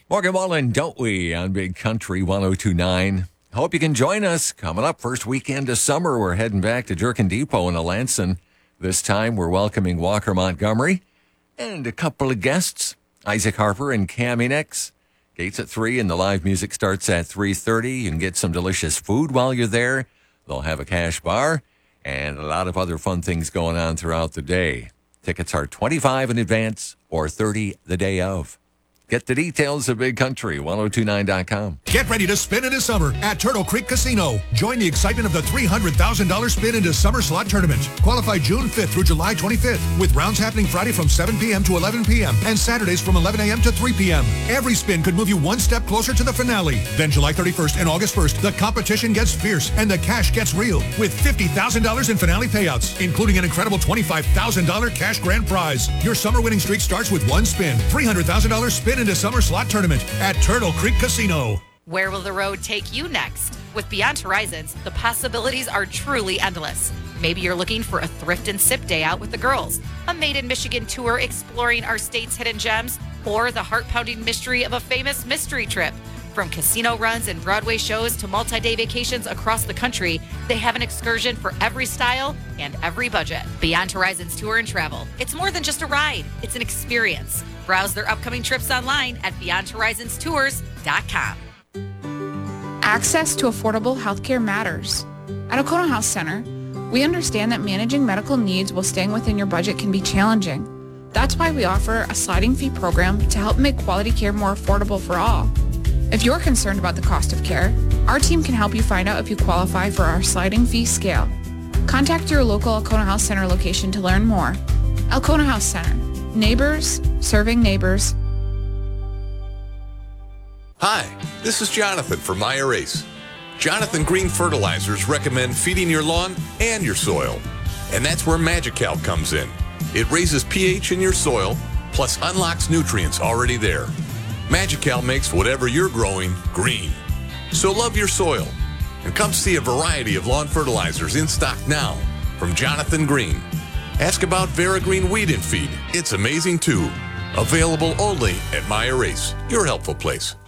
Morgan Wallen, don't we, on Big Country 102.9. Hope you can join us. Coming up, first weekend of summer, we're heading back to Jerkin Depot in Alanson. This time, we're welcoming Walker Montgomery and a couple of guests, Isaac Harper and Cam Enix. Gates at 3 and the live music starts at 3:30. You can get some delicious food while you're there. They'll have a cash bar and a lot of other fun things going on throughout the day. Tickets are $25 in advance or $30 the day of. Get the details at BigCountry1029.com. Get ready to spin into summer at Turtle Creek Casino. Join the excitement of the $300,000 Spin into Summer Slot Tournament. Qualify June 5th through July 25th, with rounds happening Friday from 7 p.m. to 11 p.m. and Saturdays from 11 a.m. to 3 p.m. Every spin could move you one step closer to the finale. Then July 31st and August 1st, the competition gets fierce and the cash gets real, with $50,000 in finale payouts, including an incredible $25,000 cash grand prize. Your summer winning streak starts with one spin. $300,000 Spin into Summer Slot Tournament at Turtle Creek Casino. Where will the road take you next? With Beyond Horizons, the possibilities are truly endless. Maybe you're looking for a thrift and sip day out with the girls, a Made in Michigan tour exploring our state's hidden gems, or the heart-pounding mystery of a famous mystery trip. From casino runs and Broadway shows to multi-day vacations across the country, they have an excursion for every style and every budget. Beyond Horizons Tour and Travel. It's more than just a ride. It's an experience. Browse their upcoming trips online at BeyondHorizonsTours.com. Access to affordable healthcare matters. At Oconto Health Center, we understand that managing medical needs while staying within your budget can be challenging. That's why we offer a sliding fee program to help make quality care more affordable for all. If you're concerned about the cost of care, our team can help you find out if you qualify for our sliding fee scale. Contact your local Oconto Health Center location to learn more. Oconto Health Center. Neighbors serving neighbors. Hi, this is Jonathan from Meyer Ace. Jonathan Green Fertilizers recommend feeding your lawn and your soil. And that's where Magical comes in. It raises pH in your soil, plus unlocks nutrients already there. Magical makes whatever you're growing green. So love your soil and come see a variety of lawn fertilizers in stock now from Jonathan Green. Ask about VeraGreen Weed and Feed. It's amazing too. Available only at Meyer Ace, your helpful place.